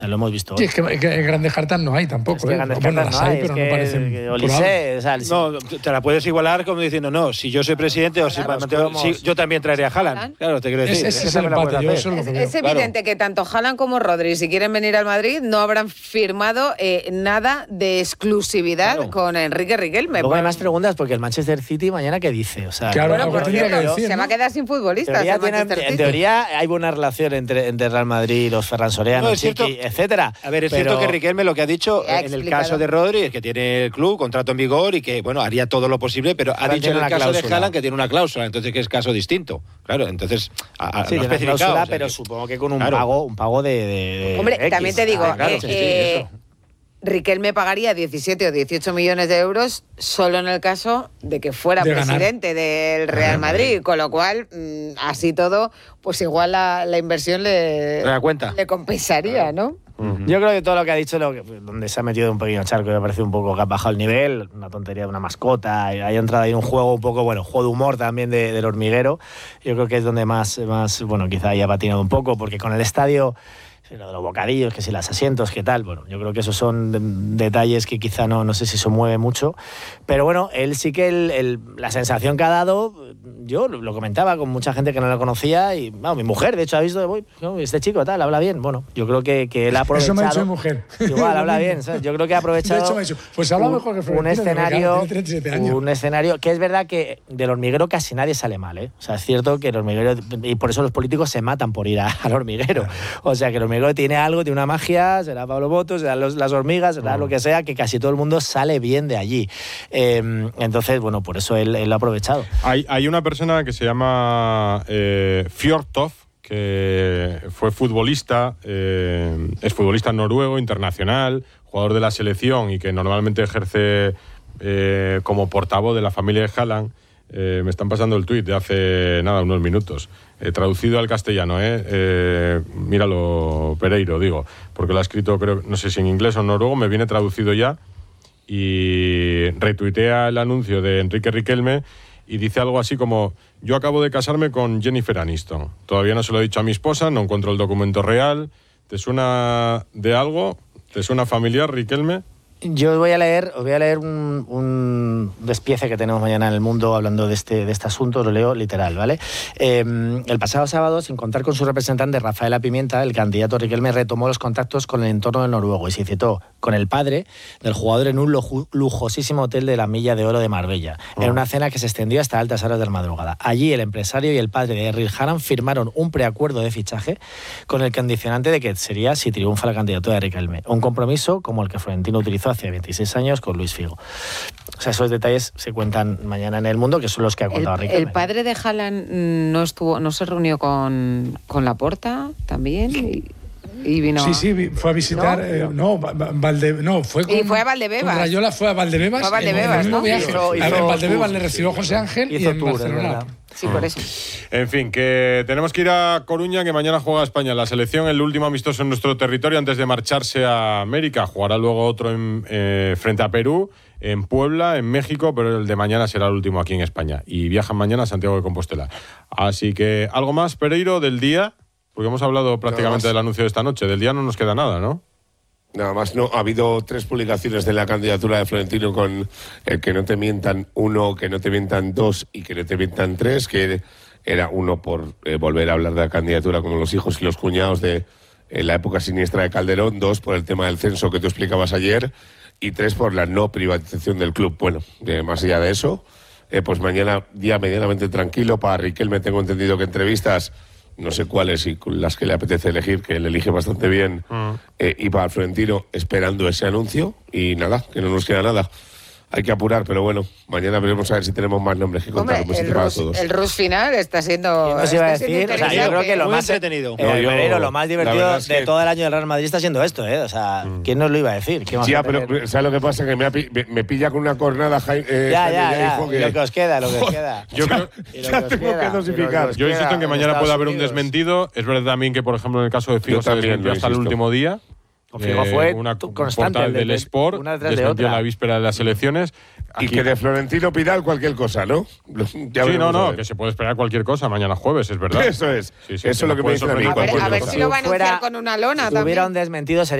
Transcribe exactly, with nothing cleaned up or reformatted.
Lo hemos visto. Sí, es que, que grandes cartas no hay tampoco. Es que ¿eh? grandes Bueno, cartas las no hay, hay, pero es no que, parecen. que Olise, o sea, el- No, te la puedes igualar como diciendo, no, si yo soy presidente o si Claro, Mateo, somos- sí, yo también traería a Haaland. Claro, te quiero Es- decir. ese es Esa el me la puedes empate. Yo hacer. eso es lo Es, que veo. es evidente que tanto Haaland como Rodri, si quieren venir al Madrid, no habrán firmado eh, nada de exclusividad Claro. con Enrique Riquelme. Luego hay Por- más preguntas porque el Manchester City mañana ¿qué dice? O sea, Claro, Bueno, algo por tendría cierto, que decir, se ¿no? va a quedar sin en futbolistas. teoría, el tiene- Manchester en City. teoría hay buena relación entre, entre Real Madrid y los Ferran Soriano, No, es cierto- Chiqui, etcétera. A ver, es pero- cierto que Riquelme lo que ha dicho Ha en el explicado. caso de Rodri es que tiene el club, contrato en vigor y que, bueno, haría todo lo posible, pero ha Haaland dicho en tiene el una caso de cláusula. Haaland que tiene una cláusula, entonces que es caso distinto. Claro, entonces, a, a, Sí, no tiene una especificado, cláusula, o sea pero que- supongo que con un Claro. pago, un pago de, de- de Hombre, X. también te digo, Ah, claro, eh, sí, sí, eh, eso. Riquelme pagaría diecisiete o dieciocho millones de euros solo en el caso de que fuera De ganar. presidente del Real Madrid, con lo cual, mm, así todo, pues igual la, la inversión le, ¿Te das cuenta? le compensaría, ¿no? Yo creo que todo lo que ha dicho, lo que- donde se ha metido un pequeño charco, me ha parecido un poco que ha bajado el nivel, una tontería de una mascota, y ha entrado ahí en un juego un poco, bueno, juego de humor también de- del hormiguero. Yo creo que es donde más, más bueno, quizá haya patinado un poco, porque con el estadio, sí, lo de los bocadillos, que si los asientos, qué tal, bueno, yo creo que esos son de- detalles que quizá no, no sé si se mueve mucho, pero bueno, él sí que el- el- la sensación que ha dado, yo lo, lo comentaba con mucha gente que no lo conocía, y bueno, mi mujer, de hecho, ha visto, "Uy, no, este chico tal, habla bien", bueno, yo creo que, que él ha aprovechado. Eso me ha dicho mi mujer. Igual, habla bien, ¿sabes? Yo creo que ha aprovechado. De hecho, me ha dicho, pues habla un- mejor que un Florentino, escenario, porque tiene treinta y siete años. un escenario que es verdad que del hormiguero casi nadie sale mal, ¿eh? O sea, es cierto que el hormiguero, y por eso los políticos se matan por ir a- al hormiguero. O sea, que el hormiguero tiene algo, tiene una magia, será Pablo Boto, será los- las hormigas, será lo que sea, que casi todo el mundo sale bien de allí. Eh, entonces, bueno, por eso él, él lo ha aprovechado. Hay, hay una persona que se llama eh, Fjørtoft, que fue futbolista, eh, es futbolista noruego, internacional, jugador de la selección y que normalmente ejerce eh, como portavoz de la familia de Haaland. Eh, me están pasando el tuit de hace, nada, unos minutos. Eh, traducido al castellano, ¿eh? Eh, míralo, Pereiro, digo, porque lo ha escrito, creo, no sé si en inglés o en noruego, me viene traducido ya. Y retuitea el anuncio de Enrique Riquelme y dice algo así como: yo acabo de casarme con Jennifer Aniston. Todavía no se lo he dicho a mi esposa, no encuentro el documento real. ¿Te suena de algo? ¿Te suena familiar, Riquelme? Yo os voy a leer, os voy a leer un, un despiece que tenemos mañana en El Mundo hablando de este, de este asunto, lo leo literal, ¿vale? Eh, el pasado sábado, sin contar con su representante Rafaela Pimienta, el candidato Riquelme retomó los contactos con el entorno del noruego y se citó con el padre del jugador en un lujo- lujosísimo hotel de la Milla de Oro de Marbella, oh. en una cena que se extendió hasta altas horas de la madrugada. Allí el empresario y el padre de Erling Haaland firmaron un preacuerdo de fichaje con el condicionante de que sería si triunfa la candidatura de Riquelme. Un compromiso como el que Florentino utilizó hace veintiséis años con Luis Figo. O sea, esos detalles se cuentan mañana en El Mundo, que son los que ha contado el, Riquelme. el padre de Haaland no estuvo, no se reunió con, con Laporta también y, y vino. Sí, sí, fue a visitar. ¿No? Eh, no, Va- Va- Valde, no, fue con. Y fue a Valdebebas. con Rayola fue a Valdebebas. Fue a Valdebebas, en el mismo ¿no? viaje. Hizo- A- hizo en Valdebebas tour, le recibió José Ángel y hizo en tour, es Barcelona. verdad. Sí, por eso. En fin, que tenemos que ir a Coruña, que mañana juega España. La selección, el último amistoso en nuestro territorio antes de marcharse a América. Jugará luego otro en, eh, frente a Perú, en Puebla, en México, pero el de mañana será el último aquí en España. Y viajan mañana a Santiago de Compostela. Así que, ¿algo más, Pereiro, del día? Porque hemos hablado prácticamente del anuncio de esta noche. Del día no nos queda nada, ¿no? Nada más, no. Ha habido tres publicaciones de la candidatura de Florentino con el que no te mientan uno, que no te mientan dos y que no te mientan tres, que era uno por eh, volver a hablar de la candidatura como los hijos y los cuñados de eh, la época siniestra de Calderón, dos por el tema del censo que tú explicabas ayer y tres por la no privatización del club. Bueno, eh, más allá de eso, eh, pues mañana día medianamente tranquilo para Riquelme. Tengo entendido que entrevistas, no sé cuáles y las que le apetece elegir, que él elige bastante bien, mm. eh, y para Florentino esperando ese anuncio y nada, que no nos queda nada. Hay que apurar, pero bueno, mañana veremos a ver si tenemos más nombres que contar. Hombre, el, rush, el rush final está siendo. ¿Qué os iba a decir? O sea, yo creo que lo muy más entretenido. Eh, no, yo, Pereiro, lo más divertido es de que... todo el año del Real Madrid está siendo esto, ¿eh? O sea, mm. ¿quién nos lo iba a decir? Sí, ya, pero ¿sabes lo que pasa? Que me, ha, me, me pilla con una cornada. Eh, ya, ya, ya. Hijo, que... Lo que os queda, lo que os queda. Yo creo que ya tengo queda, que dosificar. Yo insisto en que mañana puede haber un desmentido. Es verdad también que, por ejemplo, en el caso de Figo se desmintió hasta el último día. Figo fue una tu- un constante, portal el de- del Sport, una detrás de desmentió otra. la víspera de las elecciones. Y Aquí- que de Florentino Pidal cualquier cosa, ¿no? Ya sí, veremos no, a no, ver. que se puede esperar cualquier cosa mañana jueves, es verdad. Eso es. Sí, sí, Eso es lo nos que me puede dicen a mí. sorprender A ver, cualquier a ver cosa. si lo va a anunciar Fuera- con una lona Si tuviera también. un desmentido sería